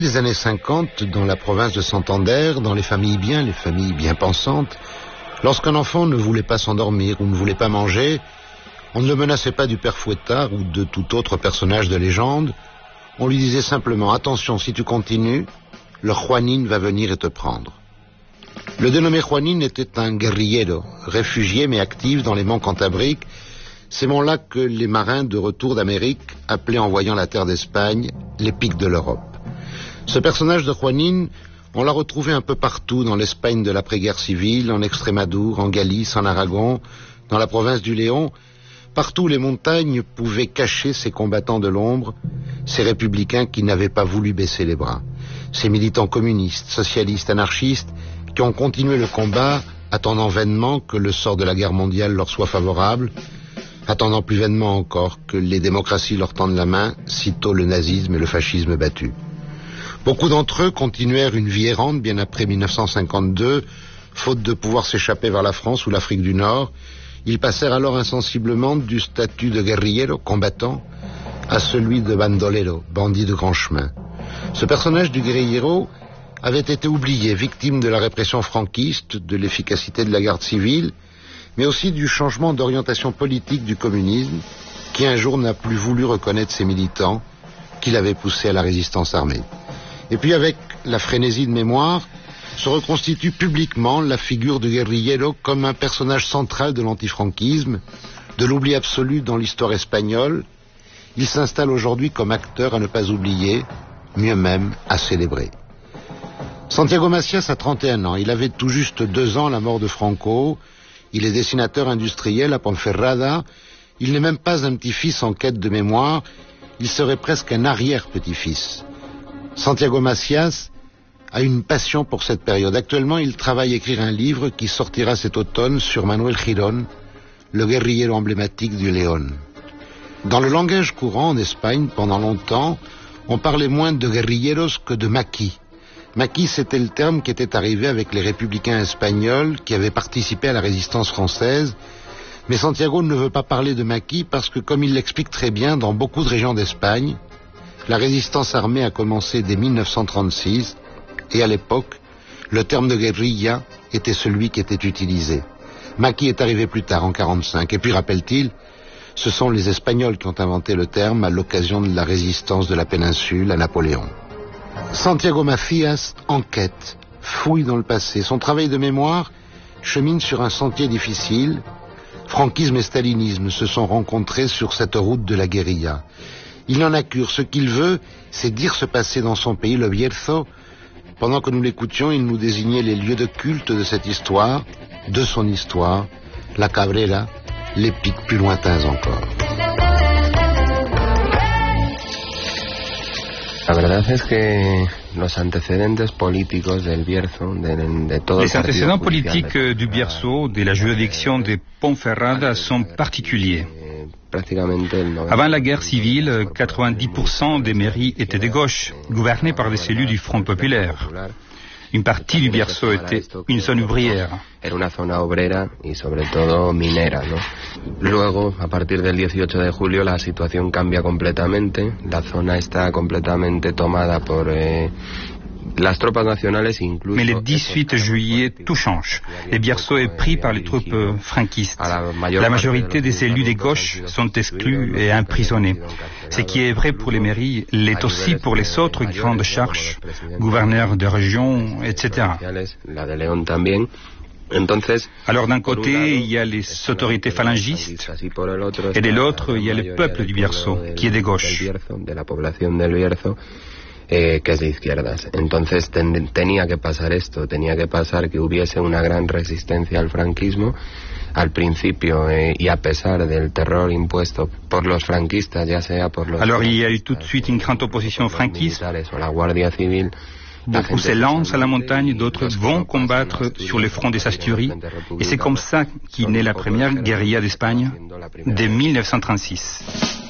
Les années 50, dans la province de Santander, dans les familles bien pensantes, lorsqu'un enfant ne voulait pas s'endormir ou ne voulait pas manger, on ne le menaçait pas du père Fouettard ou de tout autre personnage de légende. On lui disait simplement « Attention, si tu continues, le Juanín va venir et te prendre ». Le dénommé Juanín était un guerrillero, réfugié mais actif dans les monts Cantabriques, ces monts-là que les marins de retour d'Amérique appelaient en voyant la terre d'Espagne les pics de l'Europe. Ce personnage de Juanín, on l'a retrouvé un peu partout dans l'Espagne de l'après-guerre civile, en Extrémadure, en Galice, en Aragon, dans la province du Léon. Partout, les montagnes pouvaient cacher ces combattants de l'ombre, ces républicains qui n'avaient pas voulu baisser les bras. Ces militants communistes, socialistes, anarchistes, qui ont continué le combat, attendant vainement que le sort de la guerre mondiale leur soit favorable, attendant plus vainement encore que les démocraties leur tendent la main, sitôt le nazisme et le fascisme battus. Beaucoup d'entre eux continuèrent une vie errante bien après 1952, faute de pouvoir s'échapper vers la France ou l'Afrique du Nord. Ils passèrent alors insensiblement du statut de guerrillero, combattant, à celui de bandolero, bandit de grand chemin. Ce personnage du guerrillero avait été oublié, victime de la répression franquiste, de l'efficacité de la garde civile, mais aussi du changement d'orientation politique du communisme, qui un jour n'a plus voulu reconnaître ses militants, qui l'avaient poussé à la résistance armée. Et puis avec la frénésie de mémoire, se reconstitue publiquement la figure de guerrillero comme un personnage central de l'antifranquisme, de l'oubli absolu dans l'histoire espagnole. Il s'installe aujourd'hui comme acteur à ne pas oublier, mieux même à célébrer. Santiago Macias a 31 ans, il avait tout juste 2 ans à la mort de Franco, il est dessinateur industriel à Ponferrada, il n'est même pas un petit-fils en quête de mémoire, il serait presque un arrière-petit-fils. Santiago Macias a une passion pour cette période. Actuellement, il travaille à écrire un livre qui sortira cet automne sur Manuel Girón, le guerrillero emblématique du Léon. Dans le langage courant en Espagne, pendant longtemps, on parlait moins de guerrilleros que de maquis. Maquis, c'était le terme qui était arrivé avec les républicains espagnols qui avaient participé à la résistance française. Mais Santiago ne veut pas parler de maquis parce que, comme il l'explique très bien, dans beaucoup de régions d'Espagne, la résistance armée a commencé dès 1936 et à l'époque, le terme de guérilla était celui qui était utilisé. Maquis est arrivé plus tard, en 1945. Et puis, rappelle-t-il, ce sont les Espagnols qui ont inventé le terme à l'occasion de la résistance de la péninsule à Napoléon. Santiago Macias enquête, fouille dans le passé. Son travail de mémoire chemine sur un sentier difficile. Franquisme et stalinisme se sont rencontrés sur cette route de la guérilla. Il n'en a cure. Ce qu'il veut, c'est dire ce passé dans son pays, le Bierzo. Pendant que nous l'écoutions, il nous désignait les lieux de culte de cette histoire, de son histoire, la Cabrera, les pics plus lointains encore. La verdad es que los antecedentes políticos del Bierzo, de todo Les antécédents politiques du Bierzo, de la juridiction de Ponferrada, sont particuliers. Avant la guerre civile, 90% des mairies étaient de gauche, gouvernées par des cellules du Front populaire. Une partie du Bierzo était une zone ouvrière. Era una zona obrera y sobre todo minera, ¿no? Luego, a partir del 18 de julio, la situación cambia completamente. La zona está completamente tomada por las tropas nacionales, incluso... Mais le 18 juillet, tout change. Le Bierzo est pris par les troupes franquistes. La majorité des élus des gauches sont exclus et emprisonnés. Ce qui est vrai pour les mairies l'est aussi pour les autres grandes charges, gouverneurs de région, etc. Alors d'un côté, il y a les autorités phalangistes, et de l'autre, il y a le peuple du Bierzo, qui est de gauche. Que es de izquierdas. Entonces tenía que pasar esto, tenía que pasar que hubiese una gran resistencia al franquismo al principio y a pesar del terror impuesto por los franquistas, ya sea por los... Alors il y a eu tout de suite une grande opposition franquiste. O la Guardia Civil. Beaucoup s'élancent à la montagne, d'autres vont combattre sur le front des Asturies. Et c'est comme ça qu'est née la première guérilla d'Espagne, dès 1936.